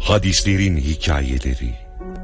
Hadislerin hikayeleri.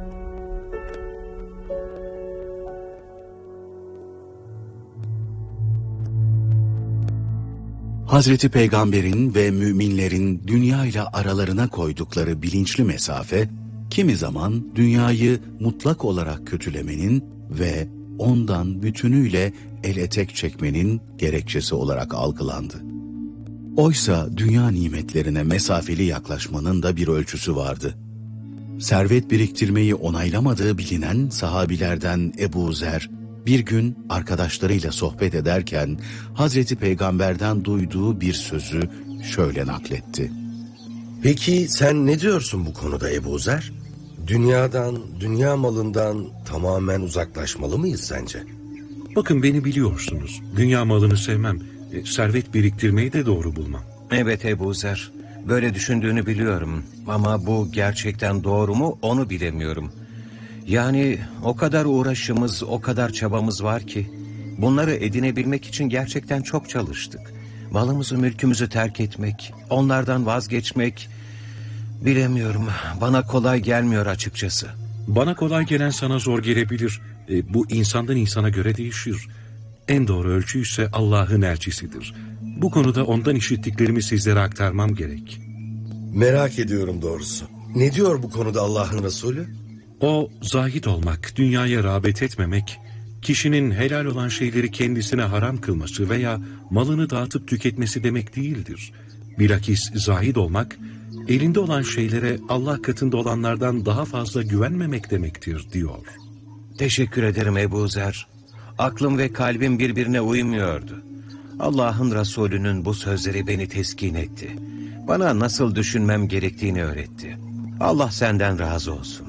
Hazreti Peygamber'in ve müminlerin dünya ile aralarına koydukları bilinçli mesafe, kimi zaman dünyayı mutlak olarak kötülemenin ve ondan bütünüyle el etek çekmenin gerekçesi olarak algılandı. Oysa dünya nimetlerine mesafeli yaklaşmanın da bir ölçüsü vardı. Servet biriktirmeyi onaylamadığı bilinen sahabilerden Ebu Zer, bir gün arkadaşlarıyla sohbet ederken Hazreti Peygamber'den duyduğu bir sözü şöyle nakletti. Peki sen ne diyorsun bu konuda Ebu Zer? Dünyadan, dünya malından tamamen uzaklaşmalı mıyız sence? Bakın beni biliyorsunuz. Dünya malını sevmem. Servet biriktirmeyi de doğru bulmam. Evet Ebu Zer, böyle düşündüğünü biliyorum. Ama bu gerçekten doğru mu onu bilemiyorum. Yani o kadar uğraşımız, o kadar çabamız var ki bunları edinebilmek için gerçekten çok çalıştık. Malımızı, mülkümüzü terk etmek, onlardan vazgeçmek, bilemiyorum. Bana kolay gelmiyor açıkçası. Bana kolay gelen sana zor gelebilir. Bu insandan insana göre değişir. En doğru ölçü ise Allah'ın elçisidir. Bu konuda ondan işittiklerimi sizlere aktarmam gerek. Merak ediyorum doğrusu. Ne diyor bu konuda Allah'ın Resulü? O, zahid olmak, dünyaya rağbet etmemek, kişinin helal olan şeyleri kendisine haram kılması veya malını dağıtıp tüketmesi demek değildir. Bilakis zahid olmak, elinde olan şeylere Allah katında olanlardan daha fazla güvenmemek demektir diyor. Teşekkür ederim Ebu Zer. Aklım ve kalbim birbirine uymuyordu. Allah'ın Resulü'nün bu sözleri beni teskin etti. Bana nasıl düşünmem gerektiğini öğretti. Allah senden razı olsun.